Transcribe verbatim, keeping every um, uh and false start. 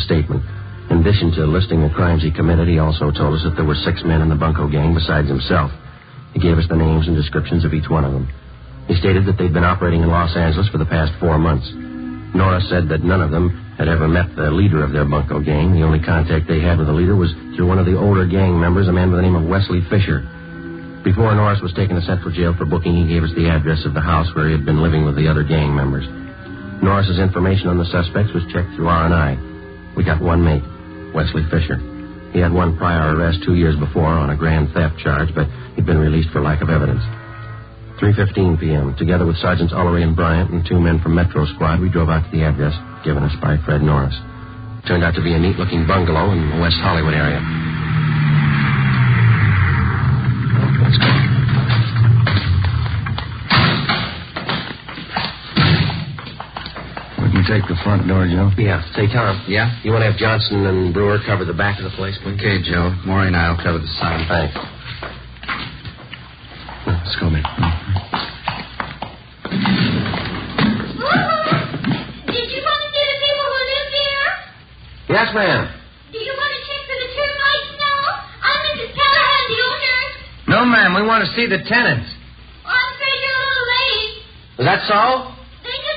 statement. In addition to listing the crimes he committed, he also told us that there were six men in the bunco gang besides himself. He gave us the names and descriptions of each one of them. He stated that they'd been operating in Los Angeles for the past four months. Nora said that none of them had ever met the leader of their bunco gang. The only contact they had with the leader was through one of the older gang members, a man by the name of Wesley Fisher. Before Norris was taken to Central Jail for booking, he gave us the address of the house where he had been living with the other gang members. Norris's information on the suspects was checked through R and I. We got one mate, Wesley Fisher. He had one prior arrest two years before on a grand theft charge, but he'd been released for lack of evidence. three fifteen p.m., together with Sergeants Ullery and Bryant and two men from Metro Squad, we drove out to the address given us by Fred Norris. It turned out to be a neat-looking bungalow in the West Hollywood area. Let's go. We can take the front door, Joe. Yeah. Say, Tom. Yeah? You want to have Johnson and Brewer cover the back of the place, please? Okay, Joe. Maury and I'll cover the side. Thanks. Let's go, man. Did you want to see the people who live here? Yes, ma'am. Do you want to check for the termites now? I'm Missus Callahan, the owner. No, ma'am. We want to see the tenants. Oh, I'm afraid you're a little late. Is that so?